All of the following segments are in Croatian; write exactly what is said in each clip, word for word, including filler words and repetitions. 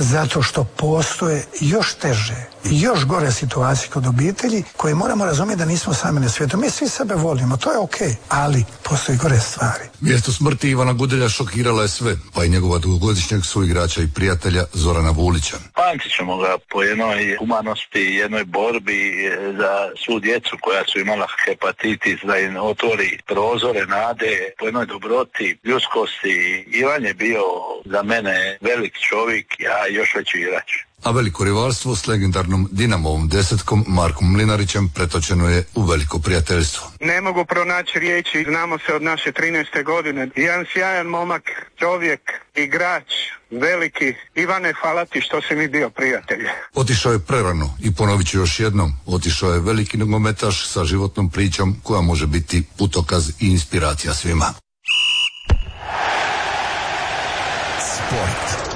zato što postoje još teže i još gore situacije kod obitelji koje moramo razumjeti da nismo sami na svijetu. Mi svi sebe volimo, to je okej, okay, ali postoji gore stvari. Mjesto smrti Ivana Gudelja šokirala je sve, pa i njegova dugogodišnjeg suigrača i prijatelja Zorana Vulića. Pamtit ćemo ga po jednoj humanosti, jednoj borbi za svu djecu koja su imala hepatitis, da im otvori prozore nade, po jednoj dobroti, ljudskosti. Ivan je bio za mene velik čovjek, a još veći igrač. A veliko rivalstvo s legendarnom Dinamovom desetkom Markom Mlinarićem pretočeno je u veliko prijateljstvo. Ne mogu pronaći riječi, znamo se od naše trinaeste godine. Jedan sjajan momak, čovjek, igrač, veliki. Ivane, hvala ti što si mi bio prijatelj. Otišao je prerano i ponovit ću još jednom, otišao je veliki nogometaš sa životnom pričom koja može biti putokaz i inspiracija svima. Sport.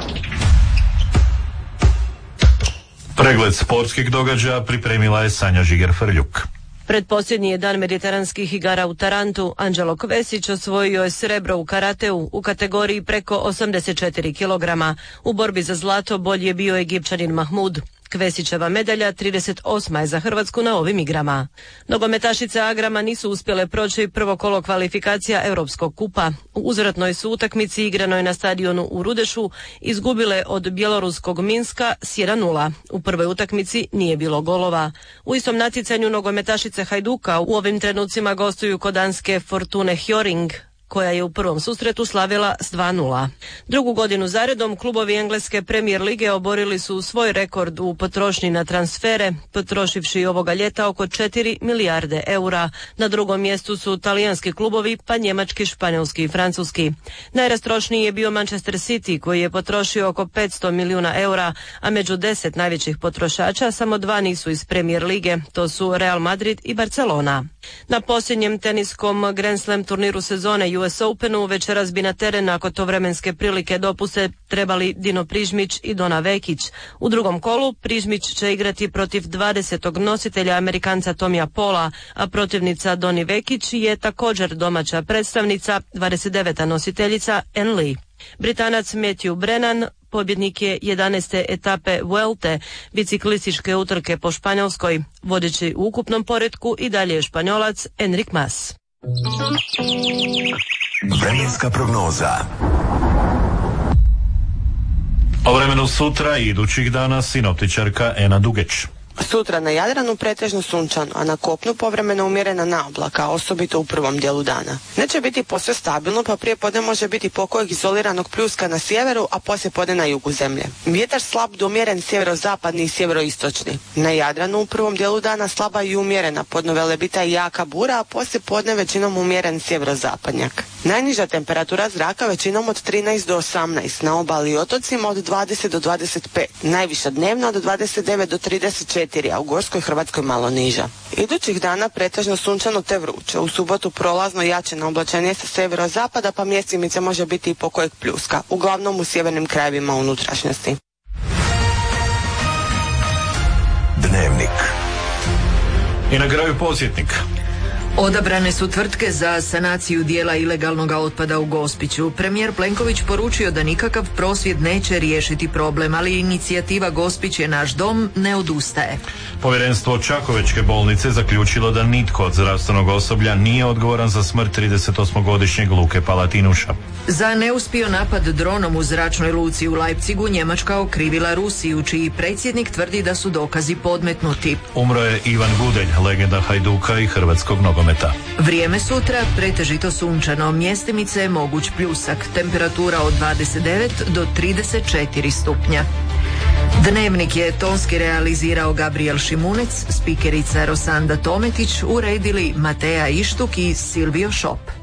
Pregled sportskih događaja pripremila je Sanja Žiger-Frljuk. Predposljednji je dan mediteranskih igara u Tarantu. Anđelo Kvesić osvojio je srebro u karateu u kategoriji preko osamdeset četiri kilograma. U borbi za zlato bolji je bio Egipćanin Mahmud. Kvesićeva medalja trideset osma je za Hrvatsku na ovim igrama. Nogometašice Agrama nisu uspjele proći prvo kolo kvalifikacija Europskog kupa. U uzvratnoj su utakmici igranoj na stadionu u Rudešu izgubile od bjeloruskog Minska s jedan nula. U prvoj utakmici nije bilo golova. U istom natjecanju nogometašice Hajduka u ovim trenucima gostuju kod danske Fortune Hjørring, koja je u prvom susretu slavila s dva nula. Drugu godinu zaredom klubovi engleske Premier lige oborili su svoj rekord u potrošnji na transfere, potrošivši ovoga ljeta oko četiri milijarde eura. Na drugom mjestu su talijanski klubovi, pa njemački, španjolski i francuski. Najrastrošniji je bio Manchester City, koji je potrošio oko petsto milijuna eura, a među deset najvećih potrošača samo dva nisu iz Premier lige, to su Real Madrid i Barcelona. Na posljednjem teniskom Grand Slam turniru sezone U S Openu večeras bi na teren ako to vremenske prilike dopuste trebali Dino Prižmić i Dona Vekić. U drugom kolu Prižmić će igrati protiv dvadesetog nositelja Amerikanca Tomija Pola, a protivnica Doni Vekić je također domaća predstavnica, dvadeset deveta nositeljica Ann Lee. Britanac Matthew Brennan pobjednik je jedanaeste etape Vuelte, biciklističke utrke po Španjolskoj. Vodeći u ukupnom poretku i dalje je Španjolac Enric Mas. Vremenska prognoza. O vremenu sutra i idućih dana sinoptičarka Ena Dugeć. Sutra na Jadranu pretežno sunčano, a na kopnu povremeno umjerena naoblaka, osobito u prvom dijelu dana. Neće biti posve stabilno, pa prije podne može biti pokojeg izoliranog pljuska na sjeveru, a poslije podne na jugu zemlje. Vjetar slab do umjeren sjeverozapadni i sjeveroistočni. Na Jadranu u prvom dijelu dana slaba i umjerena, podno velebita i jaka bura, a poslije podne većinom umjeren sjeverozapadnjak. Najniža temperatura zraka većinom od trinaest do osamnaest, na obali i otocima od dvadeset do dvadeset pet, najviša dnevna od dvadeset devet do trideset četiri, a u Gorskoj Hrvatskoj malo niža. Idućih dana pretežno sunčano te vruće, u subotu prolazno jače naoblačenje sa sjeverozapada, pa mjestimice može biti i pokojeg pljuska, uglavnom u sjevernim krajevima unutrašnjosti. Dnevnik. I na kraju podsjetnik. Odabrane su tvrtke za sanaciju dijela ilegalnog otpada u Gospiću. Premijer Plenković poručio da nikakav prosvjed neće riješiti problem, ali inicijativa Gospić je naš dom ne odustaje. Povjerenstvo Čakovečke bolnice zaključilo da nitko od zdravstvenog osoblja nije odgovoran za smrt tridesetosmogodišnjeg Luke Palatinuša. Za neuspio napad dronom u zračnoj luci u Leipzigu Njemačka okrivila Rusiju, čiji predsjednik tvrdi da su dokazi podmetnuti. Umro je Ivan Gudelj, legenda Hajduka i hrvatskog nogometa. Vrijeme sutra pretežito sunčano, mjestimice moguć pljusak, temperatura od dvadeset devet do trideset četiri stupnja. Dnevnik je tonski realizirao Gabriel Šimunec, spikerica Rosanda Tometić, uredili Mateja Ištuk i Silvio Šop.